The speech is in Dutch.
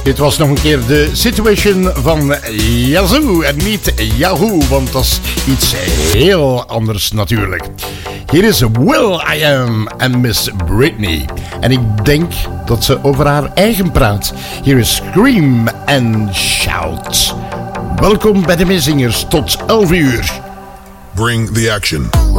Dit was nog een keer de Situation van Yazoo en niet Yahoo, want dat is iets heel anders natuurlijk. Hier is Will I Am en Miss Britney. En ik denk dat ze over haar eigen praat. Hier is Scream and Shout. Welkom bij de Meezingers tot 11 uur. Bring the action.